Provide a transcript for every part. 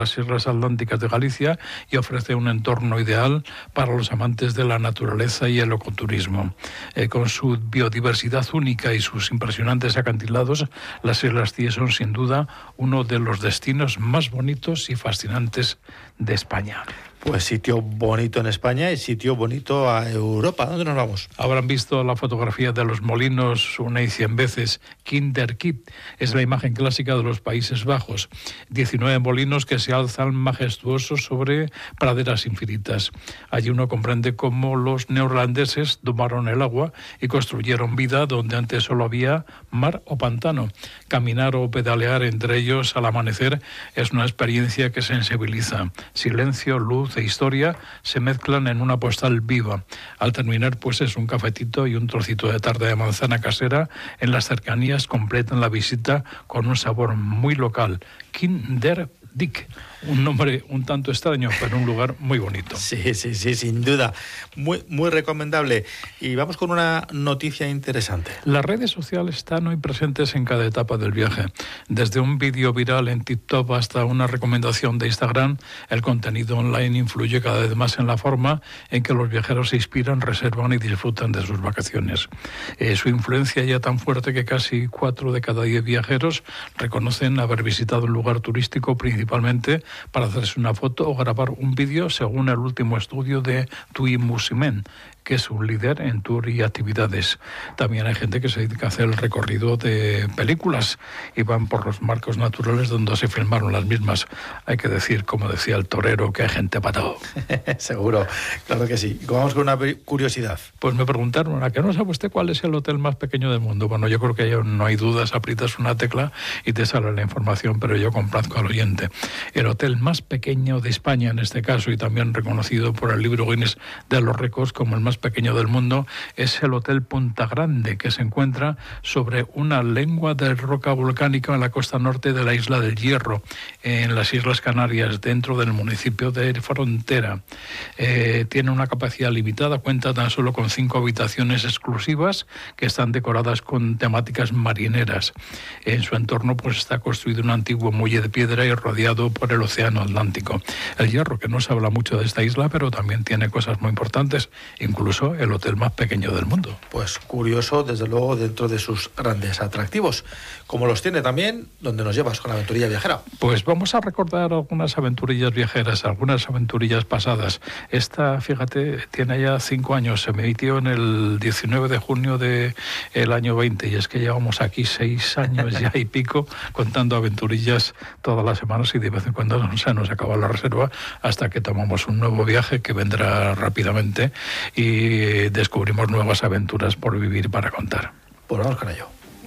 las Islas Atlánticas de Galicia y ofrece un entorno ideal para los amantes de la naturaleza y el ecoturismo. Con su biodiversidad única y sus impresionantes acantilados, las Islas Cíes son sin duda uno de los destinos más bonitos y fascinantes de España. Pues sitio bonito en España y sitio bonito a Europa. ¿Dónde nos vamos? Habrán visto la fotografía de los molinos una y 100 veces. Kinderkip es la imagen clásica de los Países Bajos. 19 molinos que se alzan majestuosos sobre praderas infinitas. Allí uno comprende cómo los neerlandeses domaron el agua y construyeron vida donde antes solo había mar o pantano. Caminar o pedalear entre ellos al amanecer es una experiencia que sensibiliza. Silencio, luz e historia se mezclan en una postal viva. Al terminar, pues es un cafetito y un trocito de tarta de manzana casera en las cercanías completan la visita con un sabor muy local. Kinderdick, un nombre un tanto extraño, pero un lugar muy bonito. Sí, sin duda. Muy recomendable. Y vamos con una noticia interesante. Las redes sociales están hoy presentes en cada etapa del viaje. Desde un vídeo viral en TikTok hasta una recomendación de Instagram, el contenido online influye cada vez más en la forma en que los viajeros se inspiran, reservan y disfrutan de sus vacaciones. Su influencia ya tan fuerte que casi 4 de cada 10 viajeros reconocen haber visitado un lugar turístico principalmente para hacerse una foto o grabar un vídeo, según el último estudio de TUI Musimen, que es un líder en tour y actividades. También hay gente que se dedica a hacer el recorrido de películas y van por los marcos naturales donde se filmaron las mismas. Hay que decir, como decía el torero, que hay gente para todo. Seguro, claro que sí. Vamos con una curiosidad. Pues me preguntaron, ¿a qué no sabe usted cuál es el hotel más pequeño del mundo? Bueno, yo creo que ya no hay dudas, aprietas una tecla y te sale la información, pero yo complazco al oyente. El hotel más pequeño de España, en este caso, y también reconocido por el libro Guinness de los récords como el más pequeño del mundo, es el Hotel Punta Grande, que se encuentra sobre una lengua de roca volcánica en la costa norte de la isla del Hierro, en las Islas Canarias, dentro del municipio de Frontera. Tiene una capacidad limitada, cuenta tan solo con 5 habitaciones exclusivas que están decoradas con temáticas marineras. En su entorno pues está construido un antiguo muelle de piedra y rodeado por el Océano Atlántico. El Hierro, que no se habla mucho de esta isla, pero también tiene cosas muy importantes, incluso el hotel más pequeño del mundo. Pues curioso, desde luego, dentro de sus grandes atractivos, como los tiene también donde nos llevas con la aventurilla viajera. Pues vamos a recordar algunas aventurillas viajeras, algunas aventurillas pasadas. Esta, fíjate, tiene ya 5 años, se emitió en el 19 de junio del año 20, y es que llevamos aquí 6 años ya y pico contando aventurillas todas las semanas, y de vez en cuando se nos acaba la reserva hasta que tomamos un nuevo viaje que vendrá rápidamente y descubrimos nuevas aventuras por vivir para contar. Pues vamos con ello.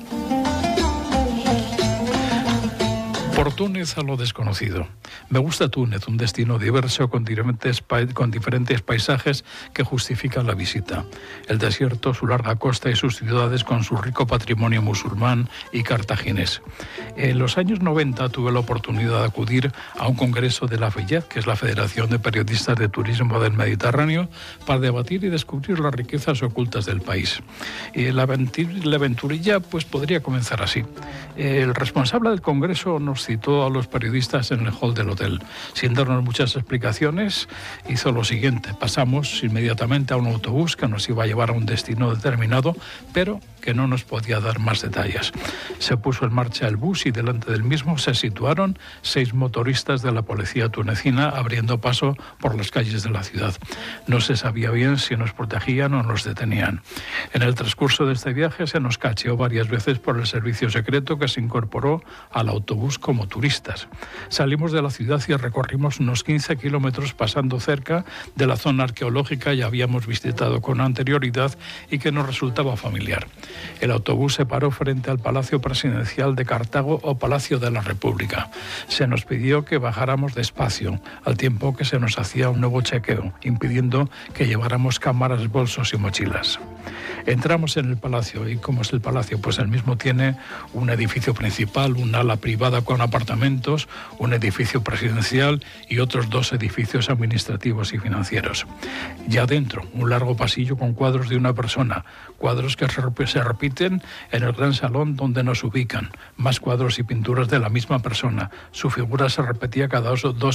Por Túnez a lo desconocido. Me gusta Túnez, un destino diverso con diferentes paisajes que justifican la visita. El desierto, su larga costa y sus ciudades con su rico patrimonio musulmán y cartaginés. En los años 90 tuve la oportunidad de acudir a un congreso de la FEYED, que es la Federación de Periodistas de Turismo del Mediterráneo, para debatir y descubrir las riquezas ocultas del país. La aventurilla pues podría comenzar así. El responsable del congreso nos citó a los periodistas en el hall del hotel. Sin darnos muchas explicaciones, hizo lo siguiente. Pasamos inmediatamente a un autobús que nos iba a llevar a un destino determinado, pero que no nos podía dar más detalles. Se puso en marcha el bus y delante del mismo se situaron 6 motoristas de la policía tunecina abriendo paso por las calles de la ciudad. No se sabía bien si nos protegían o nos detenían. En el transcurso de este viaje se nos cacheó varias veces por el servicio secreto que se incorporó al autobús como turistas. Salimos de la ciudad y recorrimos unos 15 kilómetros pasando cerca de la zona arqueológica que ya habíamos visitado con anterioridad y que nos resultaba familiar. El autobús se paró frente al Palacio Presidencial de Cartago o Palacio de la República. Se nos pidió que bajáramos despacio, al tiempo que se nos hacía un nuevo chequeo, impidiendo que lleváramos cámaras, bolsos y mochilas. Entramos en el palacio, y ¿cómo es el palacio? Pues el mismo tiene un edificio principal, un ala privada con apartamentos, un edificio presidencial y otros 2 edificios administrativos y financieros. Ya dentro, un largo pasillo con cuadros de una persona, cuadros que se repiten en el gran salón donde nos ubican, más cuadros y pinturas de la misma persona. Su figura se repetía cada 2